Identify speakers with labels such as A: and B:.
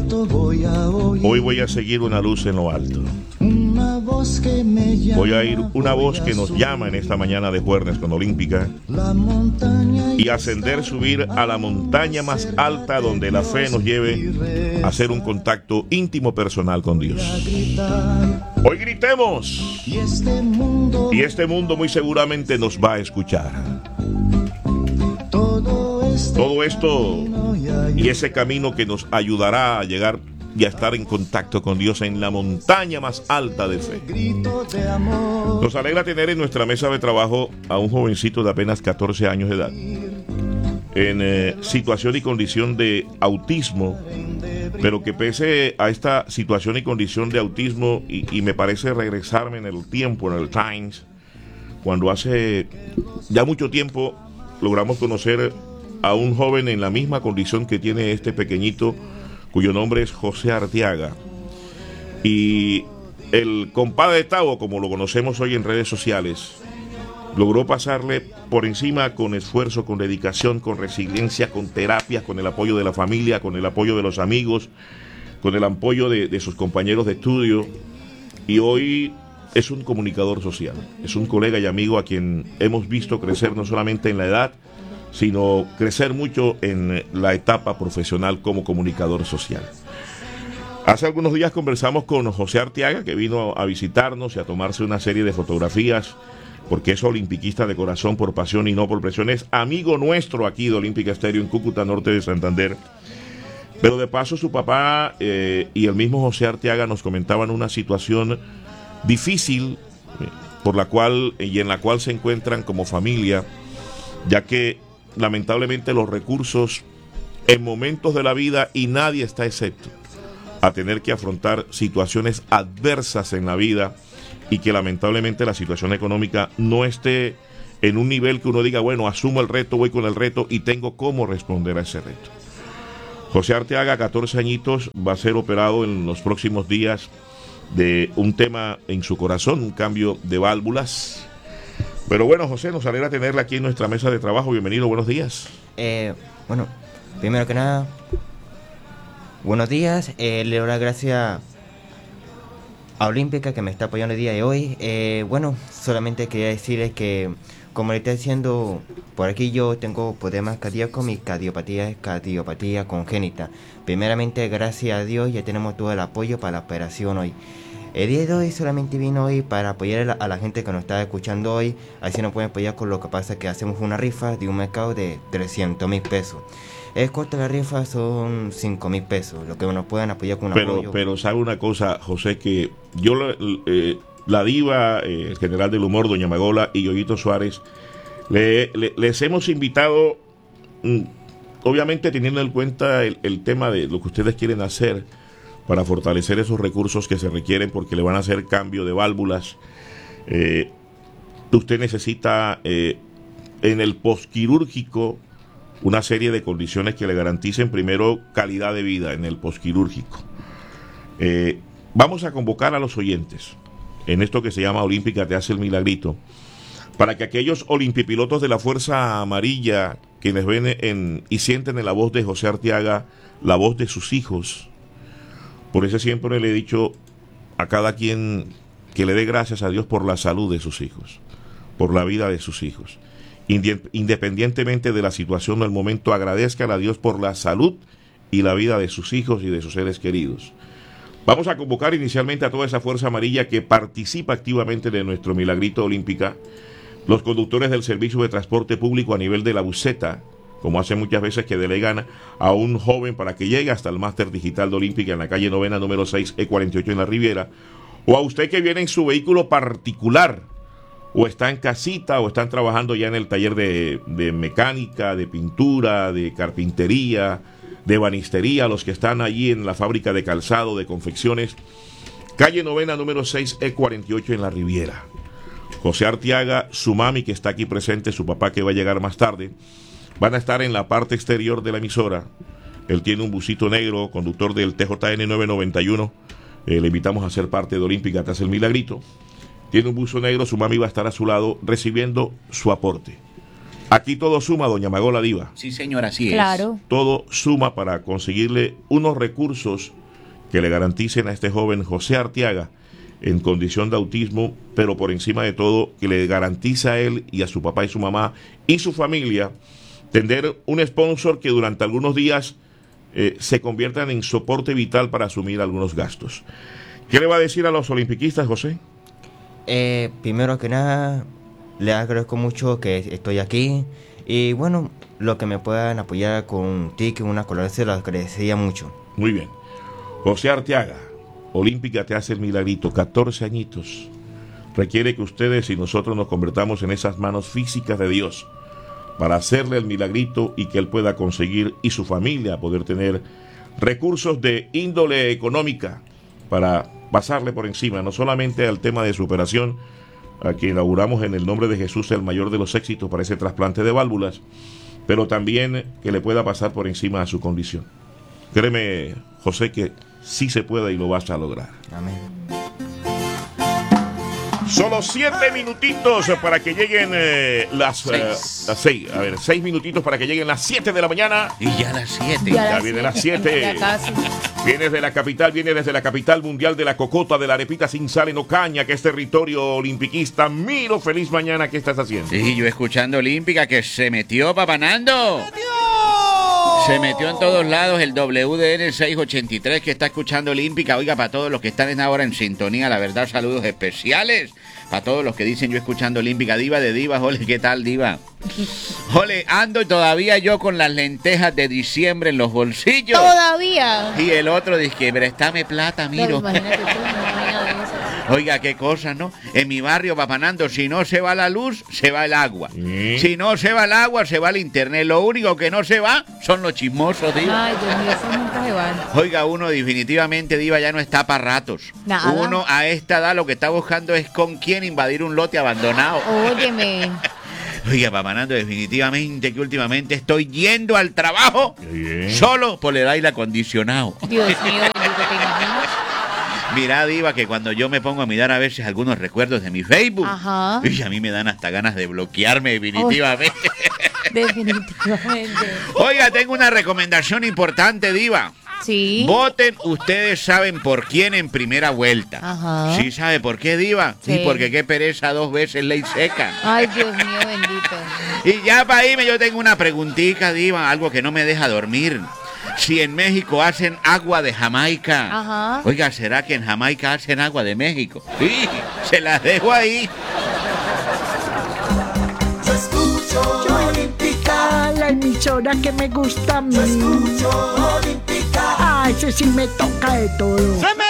A: Hoy voy a seguir una luz en lo alto. Voy a ir una voz que nos llama en esta mañana de jueves con Olímpica y ascender, subir a la montaña más alta donde la fe nos lleve a hacer un contacto íntimo personal con Dios. Hoy gritemos y este mundo muy seguramente nos va a escuchar. Todo esto y ese camino que nos ayudará a llegar y a estar en contacto con Dios en la montaña más alta de fe. Nos alegra tener en nuestra mesa de trabajo a un jovencito de apenas 14 años de edad, en situación y condición de autismo, pero que pese a esta situación y condición de autismo, y me parece regresarme en el tiempo, en el Times, cuando hace ya mucho tiempo logramos conocer a un joven en la misma condición que tiene este pequeñito, cuyo nombre es José Arteaga, y el compadre Tavo, como lo conocemos hoy en redes sociales, logró pasarle por encima con esfuerzo, con dedicación, con resiliencia, con terapias, con el apoyo de la familia, con el apoyo de los amigos, con el apoyo de sus compañeros de estudio, y hoy es un comunicador social, es un colega y amigo a quien hemos visto crecer no solamente en la edad, sino crecer mucho en la etapa profesional como comunicador social. Hace algunos días conversamos con José Arteaga, que vino a visitarnos y a tomarse una serie de fotografías, porque es olimpiquista de corazón, por pasión y no por presión. Es amigo nuestro aquí de Olímpica Estéreo en Cúcuta, norte de Santander. Pero de paso su papá y el mismo José Arteaga nos comentaban una situación difícil por la cual y en la cual se encuentran como familia, ya que lamentablemente los recursos en momentos de la vida, y nadie está excepto a tener que afrontar situaciones adversas en la vida, y que lamentablemente la situación económica no esté en un nivel que uno diga, bueno, asumo el reto, voy con el reto y tengo cómo responder a ese reto. José Arteaga, 14 añitos, va a ser operado en los próximos días de un tema en su corazón, un cambio de válvulas. Pero bueno, José, nos alegra tenerla aquí en nuestra mesa de trabajo. Bienvenido, buenos días.
B: Bueno, primero que nada, buenos días. Le doy las gracias a Olímpica que me está apoyando el día de hoy. Bueno, solamente quería decirles que, como le está diciendo, por aquí yo tengo problemas cardíacos. Mi cardiopatía es cardiopatía congénita. Primeramente, gracias a Dios, ya tenemos todo el apoyo para la operación hoy. El día de hoy solamente vino hoy para apoyar a la gente que nos está escuchando hoy. Así nos pueden apoyar con lo que pasa, que hacemos una rifa de un mercado de 300,000 pesos. El costo de la rifa son 5,000 pesos, lo que nos pueden apoyar con un apoyo.
A: Pero sabe una cosa, José, que yo la diva, el general del humor, Doña Magola y Yoyito Suárez, les hemos invitado, obviamente teniendo en cuenta el tema de lo que ustedes quieren hacer para fortalecer esos recursos que se requieren, porque le van a hacer cambio de válvulas. Usted necesita en el posquirúrgico una serie de condiciones que le garanticen primero calidad de vida en el posquirúrgico. Vamos a convocar a los oyentes en esto que se llama Olímpica Te Hace el Milagrito, para que aquellos olimpipilotos de la Fuerza Amarilla, quienes ven y sienten en la voz de José Arteaga la voz de sus hijos. Por eso siempre le he dicho a cada quien que le dé gracias a Dios por la salud de sus hijos, por la vida de sus hijos. Independientemente de la situación del momento, agradezcan a Dios por la salud y la vida de sus hijos y de sus seres queridos. Vamos a convocar inicialmente a toda esa Fuerza Amarilla que participa activamente de nuestro Milagrito Olímpica, los conductores del servicio de transporte público a nivel de la buseta, como hace muchas veces, que delegan a un joven para que llegue hasta el máster digital de Olímpica en la calle Novena, número 6, E48 en la Riviera, o a usted que viene en su vehículo particular, o está en casita, o están trabajando ya en el taller de mecánica, de pintura, de carpintería, de ebanistería, los que están allí en la fábrica de calzado, de confecciones, calle Novena, número 6, E48 en la Riviera. José Arteaga, su mami que está aquí presente, su papá que va a llegar más tarde, van a estar en la parte exterior de la emisora. Él tiene un busito negro, conductor del TJN 991. Le invitamos a ser parte de Olímpica Te Hace el Milagrito. Tiene un buzo negro, su mami va a estar a su lado recibiendo su aporte. Aquí todo suma, doña Magola Diva.
C: Sí, señor, así es.
D: Claro.
A: Todo suma para conseguirle unos recursos que le garanticen a este joven José Arteaga en condición de autismo, pero por encima de todo que le garantiza a él y a su papá y su mamá y su familia tener un sponsor que durante algunos días se conviertan en soporte vital para asumir algunos gastos. ¿Qué le va a decir a los olimpiquistas, José?
B: Primero que nada, le agradezco mucho que estoy aquí. Y bueno, lo que me puedan apoyar con un ticket, una colaboración, se lo agradecería mucho.
A: Muy bien. José Arteaga, Olímpica te hace el milagrito, 14 añitos. Requiere que ustedes y nosotros nos convertamos en esas manos físicas de Dios para hacerle el milagrito y que él pueda conseguir y su familia poder tener recursos de índole económica para pasarle por encima, no solamente al tema de su operación, a que inauguramos en el nombre de Jesús el mayor de los éxitos para ese trasplante de válvulas, pero también que le pueda pasar por encima a su condición. Créeme, José, que sí se puede y lo vas a lograr.
B: Amén.
A: Solo 7 minutitos para que lleguen las 6. A ver, 6 minutitos para que lleguen las 7 de la mañana.
C: Y ya las 7.
A: Ya viene las 7.
D: Ya casi.
A: Viene desde la capital mundial de la cocota, de la arepita sin sal en Ocaña, que es territorio olimpiquista. Miro, feliz mañana, ¿qué estás haciendo?
C: Y yo escuchando Olímpica que se metió, Papá Nando. Se metió en todos lados el WDN 683 que está escuchando Olímpica. Oiga, para todos los que están ahora en sintonía, la verdad, saludos especiales. Para todos los que dicen yo escuchando Olímpica, Diva de Divas, ole, ¿qué tal, Diva? Ole, ando todavía yo con las lentejas de diciembre en los bolsillos.
D: Todavía.
C: Y el otro dice que préstame plata, miro.
D: No, imagínate tú, una vaina de esas.
C: Oiga, qué cosa, ¿no? En mi barrio, Papá Nando, si no se va la luz, se va el agua. Si no se va el agua, se va el internet. Lo único que no se va son los chismosos, Diva.
D: Ay, Dios mío, eso nunca se van.
C: Oiga, uno definitivamente, Diva, ya no está para ratos.
D: Nada.
C: Uno a esta edad lo que está buscando es con quién invadir un lote abandonado.
D: Óyeme.
C: Oiga, Papá Nando, definitivamente que últimamente estoy yendo al trabajo solo por el aire acondicionado.
D: Dios mío, bendito, ¿te imaginas?
C: Mira, Diva, que cuando yo me pongo a mirar a veces algunos recuerdos de mi Facebook,
D: Ajá.
C: y a mí me dan hasta ganas de bloquearme definitivamente.
D: Definitivamente.
C: Oiga, tengo una recomendación importante, Diva.
D: Sí.
C: Voten, ustedes saben por quién en primera vuelta.
D: Ajá.
C: ¿Sí sabe por qué, Diva?
D: Sí.
C: Porque qué pereza 2 veces ley seca.
D: Ay, Dios mío, bendito.
C: Y ya para irme yo tengo una preguntita, Diva, algo que no me deja dormir. Si en México hacen agua de Jamaica,
D: Ajá.
C: oiga, ¿será que en Jamaica hacen agua de México? Sí, se las dejo ahí.
E: Yo escucho Olímpica,
F: la emisora que me gusta a mí.
E: yo escucho Olímpica.
F: Ah, ese sí me toca de todo.
E: ¡Se me